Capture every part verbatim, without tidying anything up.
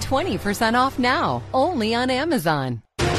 twenty percent off now, only on Amazon.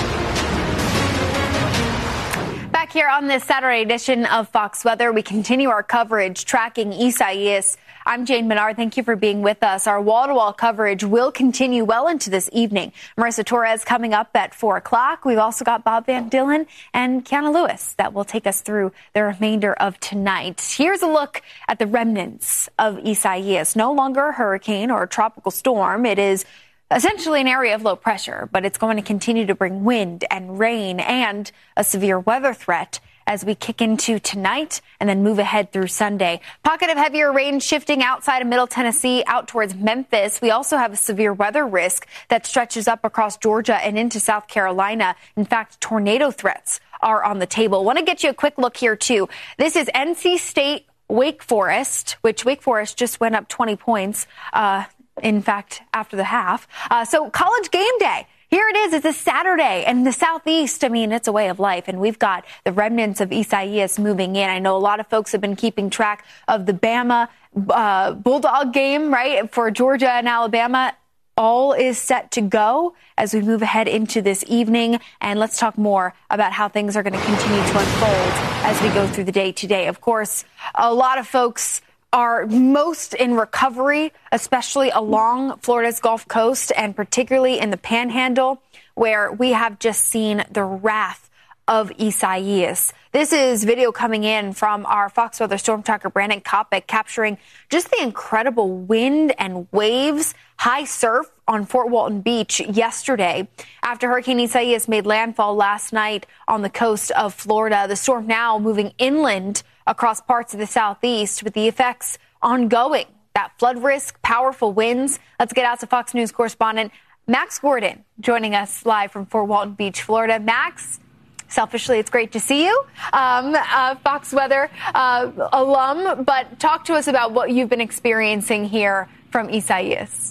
Back here on this Saturday edition of Fox Weather, we continue our coverage tracking Isaias. I'm Jane Menard. Thank you for being with us. Our wall-to-wall coverage will continue well into this evening. Marissa Torres coming up at four o'clock. We've also got Bob Van Dillen and Kiana Lewis that will take us through the remainder of tonight. Here's a look at the remnants of Isaias. No longer a hurricane or a tropical storm. It is essentially an area of low pressure, but it's going to continue to bring wind and rain and a severe weather threat as we kick into tonight and then move ahead through Sunday. Pocket of heavier rain shifting outside of Middle Tennessee out towards Memphis. We also have a severe weather risk that stretches up across Georgia and into South Carolina. In fact, tornado threats are on the table. Want to get you a quick look here, too. This is N C State Wake Forest, which Wake Forest just went up twenty points. Uh, in fact, after the half. Uh, so college game day. Here it is. It's a Saturday, and the Southeast, I mean, it's a way of life, and we've got the remnants of Isaias moving in. I know a lot of folks have been keeping track of the Bama uh, Bulldog game, right, for Georgia and Alabama. All is set to go as we move ahead into this evening, and let's talk more about how things are going to continue to unfold as we go through the day today. Of course, a lot of folks are most in recovery, especially along Florida's Gulf Coast and particularly in the Panhandle, where we have just seen the wrath of Isaias. This is video coming in from our Fox Weather storm tracker, Brandon Kopic, capturing just the incredible wind and waves, high surf on Fort Walton Beach yesterday after Hurricane Isaias made landfall last night on the coast of Florida. The storm now moving inland across parts of the Southeast with the effects ongoing. That flood risk, powerful winds. Let's get out to Fox News correspondent Max Gordon joining us live from Fort Walton Beach, Florida. Max, selfishly, it's great to see you. Um, uh, Fox Weather uh, alum, but talk to us about what you've been experiencing here from Isaias.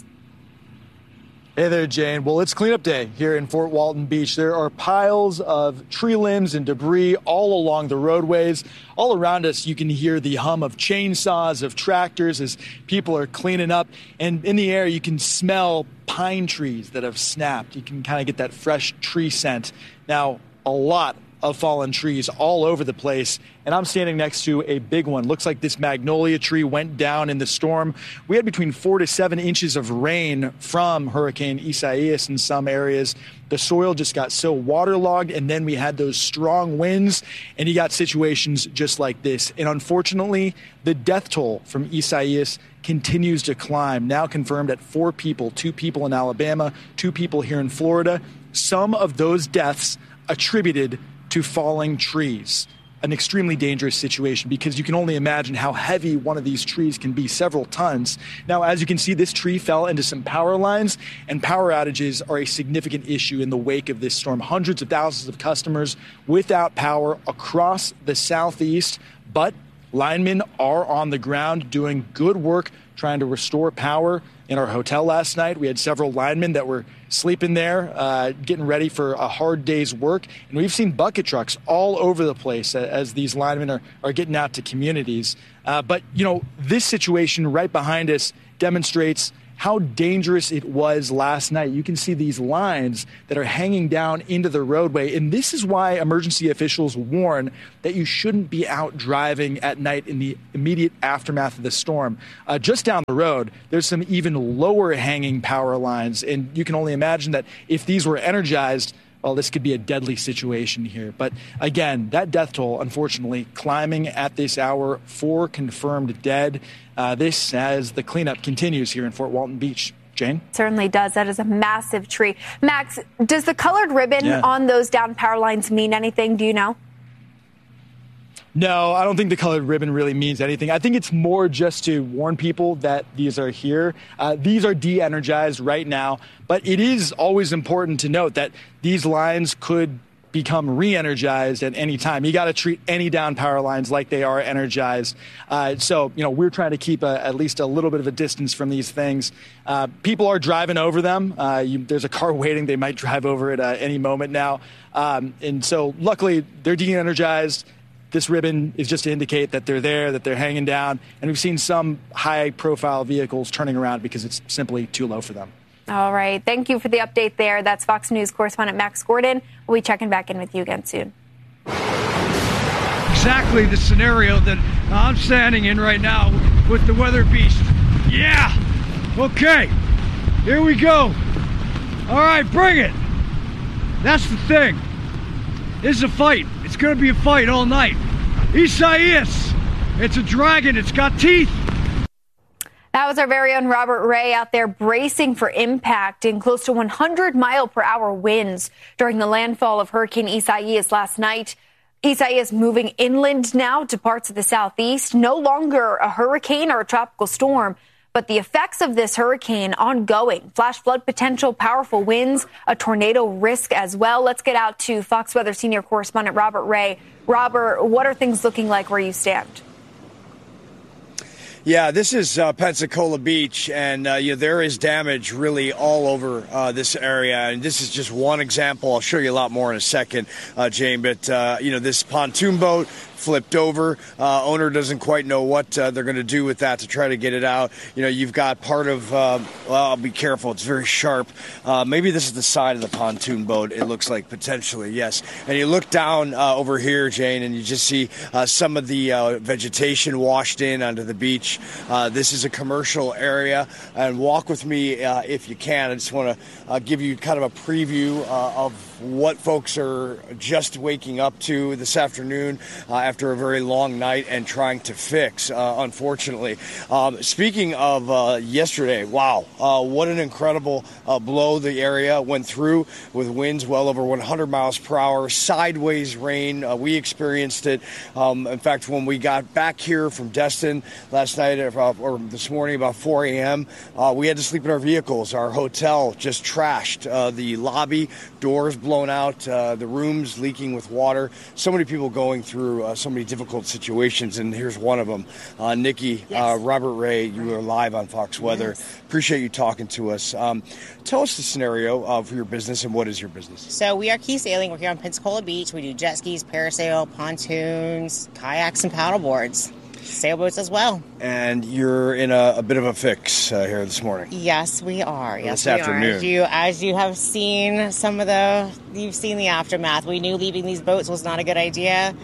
Hey there, Jane. Well, it's cleanup day here in Fort Walton Beach. There are piles of tree limbs and debris all along the roadways. All around us, you can hear the hum of chainsaws, of tractors as people are cleaning up. And in the air, you can smell pine trees that have snapped. You can kind of get that fresh tree scent. Now, a lot of fallen trees all over the place, and I'm standing next to a big one. Looks like this magnolia tree went down in the storm. We had between four to seven inches of rain from Hurricane Isaias in some areas. The soil just got so waterlogged, and then we had those strong winds, and you got situations just like this. And unfortunately, the death toll from Isaias continues to climb, now confirmed at four people, two people in Alabama, two people here in Florida. Some of those deaths attributed to falling trees. An extremely dangerous situation because you can only imagine how heavy one of these trees can be, several tons. Now, as you can see, this tree fell into some power lines, and power outages are a significant issue in the wake of this storm. Hundreds of thousands of customers without power across the Southeast, but linemen are on the ground doing good work trying to restore power. In our hotel last night, we had several linemen that were sleeping there, uh, getting ready for a hard day's work. And we've seen bucket trucks all over the place as these linemen are, are getting out to communities. Uh, but, you know, this situation right behind us demonstrates how dangerous it was last night. You can see these lines that are hanging down into the roadway. And this is why emergency officials warn that you shouldn't be out driving at night in the immediate aftermath of the storm. Uh, just down the road, there's some even lower hanging power lines. And you can only imagine that if these were energized, well, this could be a deadly situation here. But again, that death toll, unfortunately, climbing at this hour, four confirmed dead. Uh, this as the cleanup continues here in Fort Walton Beach. Jane? Certainly does. That is a massive tree. Max, does the colored ribbon yeah. on those down power lines mean anything? Do you know? No, I don't think the colored ribbon really means anything. I think it's more just to warn people that these are here. Uh, these are de-energized right now, but it is always important to note that these lines could become re-energized at any time. You got to treat any down power lines like they are energized. Uh, so, you know, we're trying to keep a, at least a little bit of a distance from these things. Uh, people are driving over them. Uh, you, there's a car waiting. They might drive over it uh, any moment now. Um, and so luckily they're de-energized. This ribbon is just to indicate that they're there, that they're hanging down. And we've seen some high profile vehicles turning around because it's simply too low for them. All right. Thank you for the update there. That's Fox News correspondent Max Gordon. We'll be checking back in with you again soon. Exactly the scenario that I'm standing in right now with the weather beast. Yeah. Okay. Here we go. All right, bring it. That's the thing. This is a fight. It's going to be a fight all night. Isaias. It's a dragon. It's got teeth. That was our very own Robert Ray out there bracing for impact in close to one hundred mile per hour winds during the landfall of Hurricane Isaias last night. Isaias moving inland now to parts of the southeast, no longer a hurricane or a tropical storm, but the effects of this hurricane ongoing. Flash flood potential, powerful winds, a tornado risk as well. Let's get out to Fox Weather senior correspondent Robert Ray. Robert, what are things looking like where you stand? Yeah, this is uh, Pensacola Beach, and uh, you know, there is damage really all over uh, this area. And this is just one example. I'll show you a lot more in a second, uh, Jane. But uh, you know, this pontoon boat flipped over. Uh, owner doesn't quite know what uh, they're going to do with that to try to get it out. You know, you've got part of, uh, well, I'll be careful. It's very sharp. Uh, maybe this is the side of the pontoon boat. It looks like potentially, yes. And you look down uh, over here, Jane, and you just see uh, some of the uh, vegetation washed in onto the beach. Uh, this is a commercial area, and walk with me uh, if you can. I just want to uh, give you kind of a preview uh, of what folks are just waking up to this afternoon uh, after a very long night and trying to fix, uh, unfortunately. Um, speaking of uh, yesterday, wow, uh, what an incredible uh, blow the area went through with winds well over one hundred miles per hour, sideways rain. Uh, we experienced it. Um, in fact, when we got back here from Destin last night uh, or this morning about four a.m., uh, we had to sleep in our vehicles. Our hotel just trashed. Uh, the lobby doors blown out, uh, the rooms leaking with water. So many people going through uh, so many difficult situations, and here's one of them. Uh, Nikki, yes. uh, Robert Ray, you are live on Fox Weather. Yes. Appreciate you talking to us. Um, tell us the scenario uh, for your business, and what is your business? So we are Key Sailing. We're here on Pensacola Beach. We do jet skis, parasail, pontoons, kayaks, and paddleboards. Sailboats as well. And you're in a, a bit of a fix uh, here this morning. Yes, we are. Yes, this we afternoon. are. As you, as you have seen some of the, you've seen the aftermath. We knew leaving these boats was not a good idea.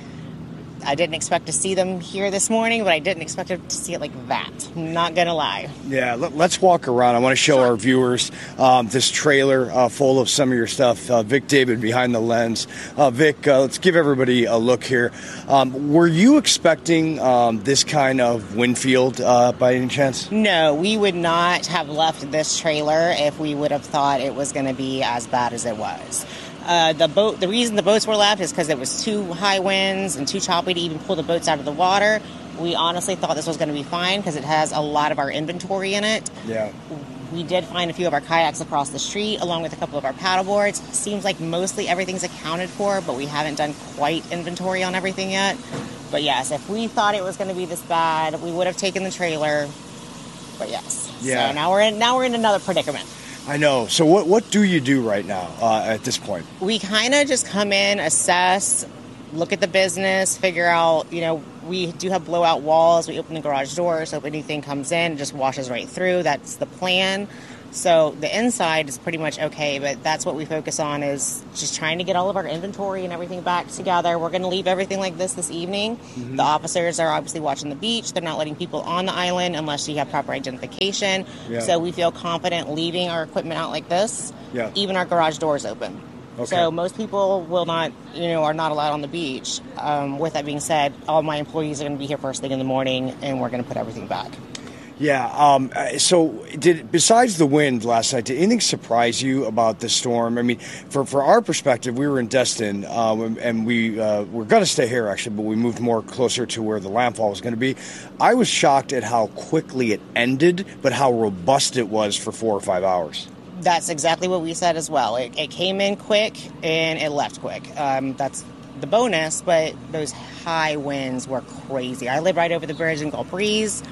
I didn't expect to see them here this morning, but I didn't expect to see it like that. I'm not going to lie. Yeah, let, let's walk around. I want to show our viewers um, this trailer uh, full of some of your stuff. Uh, Vic David behind the lens. Uh, Vic, uh, let's give everybody a look here. Um, were you expecting um, this kind of wind field uh, by any chance? No, we would not have left this trailer if we would have thought it was going to be as bad as it was. Uh, the boat. The reason the boats were left is because it was too high winds and too choppy to even pull the boats out of the water. We honestly thought this was going to be fine because it has a lot of our inventory in it. Yeah. We did find a few of our kayaks across the street, along with a couple of our paddleboards. Seems like mostly everything's accounted for, but we haven't done quite inventory on everything yet. But yes, if we thought it was going to be this bad, we would have taken the trailer. But yes. Yeah. So now we're in. Now we're in another predicament. I know. So what what do you do right now uh, at this point? We kind of just come in, assess, look at the business, figure out, you know, we do have blowout walls. We open the garage doors, so if anything comes in, it just washes right through. That's the plan. So the inside is pretty much okay, but that's what we focus on, is just trying to get all of our inventory and everything back together. We're going to leave everything like this this evening. Mm-hmm. The officers are obviously watching the beach. They're not letting people on the island unless you have proper identification. Yeah. So we feel confident leaving our equipment out like this, yeah. Even our garage doors open. Okay. So most people will not, you know, are not allowed on the beach. Um, with that being said, all my employees are going to be here first thing in the morning, and we're going to put everything back. Yeah. Um, so, did besides the wind last night, did anything surprise you about the storm? I mean, for for our perspective, we were in Destin, um, and we uh, were going to stay here actually, but we moved more closer to where the landfall was going to be. I was shocked at how quickly it ended, but how robust it was for four or five hours. That's exactly what we said as well. It, it came in quick and it left quick. Um, that's the bonus, but those high winds were crazy. I live right over the bridge in Gulf Breeze.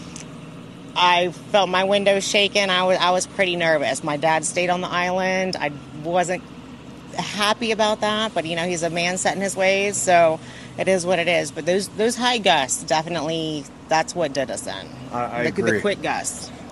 I felt my windows shaking. I was I was pretty nervous. My dad stayed on the island. I wasn't happy about that, but you know, he's a man set in his ways, so it is what it is. But those those high gusts, definitely, that's what did us in. I, I the, agree. The quick gusts.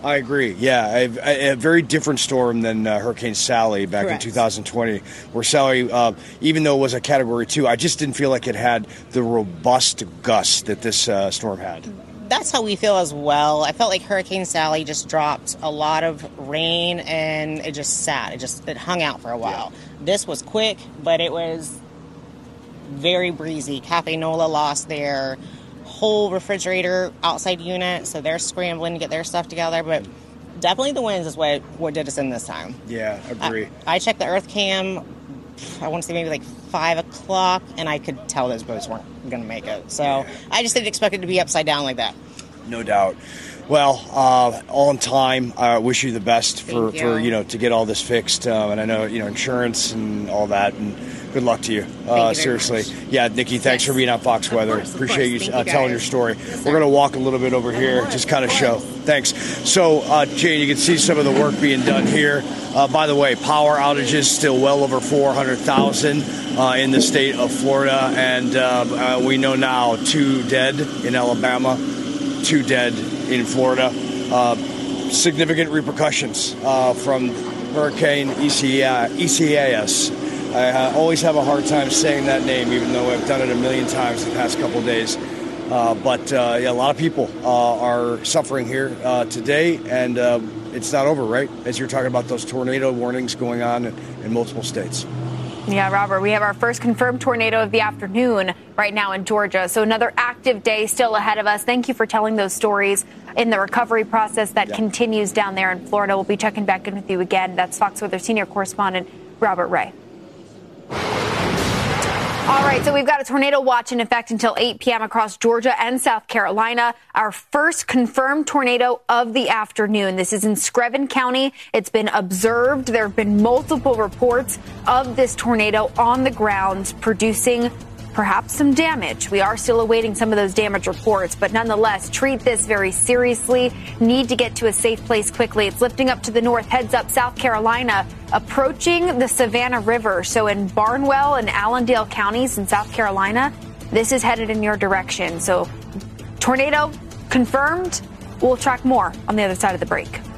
I agree. Yeah, a, a, a very different storm than uh, Hurricane Sally back Correct. in two thousand twenty, where Sally, uh, even though it was a Category two, I just didn't feel like it had the robust gusts that this uh, storm had. That's how we feel as well. I felt like Hurricane Sally just dropped a lot of rain and it just sat. It just it hung out for a while. Yeah. This was quick, but it was very breezy. Cafe Nola lost their whole refrigerator outside unit, so they're scrambling to get their stuff together. But definitely the winds is what, what did us in this time. Yeah, agree. I, I checked the Earth Cam, I want to say maybe like five o'clock, and I could tell those boats weren't going to make it. So yeah. I just didn't expect it to be upside down like that. No doubt. Well, uh, all in time. I wish you the best for, you. for you know to get all this fixed. Um, and I know you know insurance and all that. And good luck to you. Uh, you seriously. much. Yeah, Nikki, thanks yes. for being on Fox Of Weather. course, Appreciate course. you, Thank uh, you telling your story. Yes, We're going to walk a little bit over here, just kind of show. Thanks. So, uh, Jane, you can see some of the work being done here. Uh, by the way, power outages still well over four hundred thousand uh, in the state of Florida, and uh, uh, we know now two dead in Alabama, two dead in Florida. Uh, significant repercussions uh, from Hurricane Isaias. I uh, always have a hard time saying that name, even though I've done it a million times the past couple of days. Uh, but uh, yeah, a lot of people uh, are suffering here uh, today, and uh, it's not over, right? As you're talking about those tornado warnings going on in, in multiple states. Yeah, Robert, we have our first confirmed tornado of the afternoon right now in Georgia. So another active day still ahead of us. Thank you for telling those stories in the recovery process that yeah. continues down there in Florida. We'll be checking back in with you again. That's Fox Weather senior correspondent Robert Ray. All right, so we've got a tornado watch in effect until eight p.m. across Georgia and South Carolina. Our first confirmed tornado of the afternoon. This is in Screven County. It's been observed. There have been multiple reports of this tornado on the ground producing perhaps some damage. We are still awaiting some of those damage reports, but nonetheless, treat this very seriously. Need to get to a safe place quickly. It's lifting up to the north, heads up South Carolina, approaching the Savannah River. So in Barnwell and Allendale counties in South Carolina, this is headed in your direction. So tornado confirmed. We'll track more on the other side of the break.